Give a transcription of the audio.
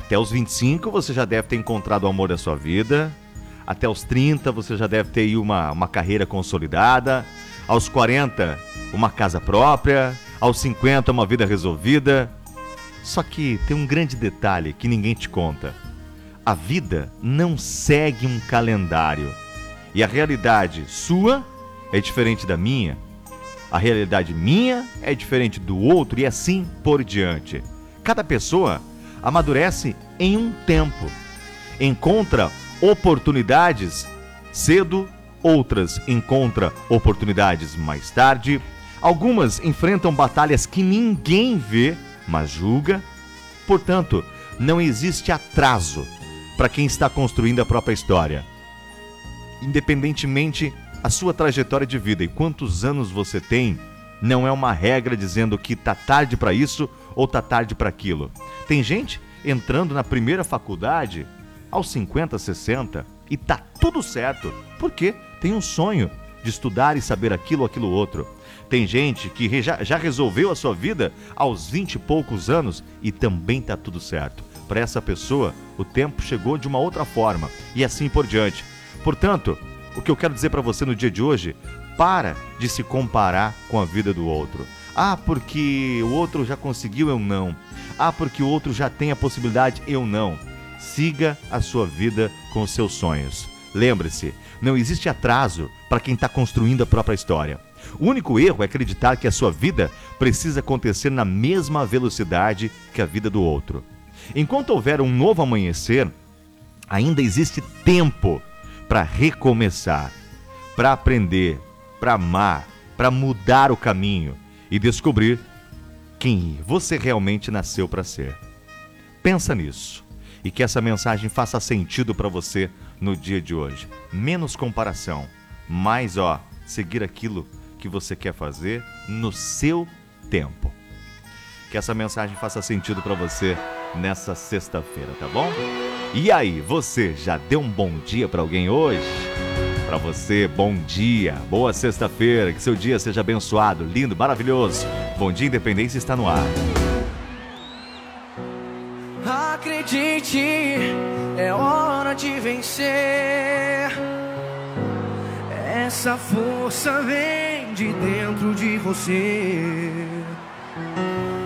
Até os 25 você já deve ter encontrado o amor da sua vida. Até os 30 você já deve ter aí uma carreira consolidada. Aos 40, uma casa própria. Aos 50, uma vida resolvida. Só que tem um grande detalhe que ninguém te conta. A vida não segue um calendário. E a realidade sua é diferente da minha. A realidade minha é diferente do outro e assim por diante. Cada pessoa amadurece em um tempo. Encontra oportunidades cedo, outras encontram oportunidades mais tarde. Algumas enfrentam batalhas que ninguém vê, mas julga. Portanto, não existe atraso para quem está construindo a própria história. Independentemente a sua trajetória de vida e quantos anos você tem, não é uma regra dizendo que tá tarde para isso ou tá tarde para aquilo. Tem gente entrando na primeira faculdade aos 50, 60 e tá tudo certo, porque tem um sonho de estudar e saber aquilo ou aquilo outro. Tem gente que já resolveu a sua vida aos 20 e poucos anos e também tá tudo certo. Para essa pessoa, o tempo chegou de uma outra forma e assim por diante. Portanto, o que eu quero dizer para você no dia de hoje, para de se comparar com a vida do outro. Ah, porque o outro já conseguiu, eu não. Ah, porque o outro já tem a possibilidade, eu não. Siga a sua vida com os seus sonhos. Lembre-se, não existe atraso para quem está construindo a própria história. O único erro é acreditar que a sua vida precisa acontecer na mesma velocidade que a vida do outro. Enquanto houver um novo amanhecer, ainda existe tempo para recomeçar, para aprender, para amar, para mudar o caminho e descobrir quem você realmente nasceu para ser. Pensa nisso e que essa mensagem faça sentido para você no dia de hoje. Menos comparação, mais seguir aquilo que você quer fazer no seu tempo. Que essa mensagem faça sentido para você nessa sexta-feira, tá bom? E aí, você já deu um bom dia para alguém hoje? Para você, bom dia, boa sexta-feira, que seu dia seja abençoado, lindo, maravilhoso. Bom Dia Independência está no ar. Acredite, é hora de vencer. Essa força vem de dentro de você.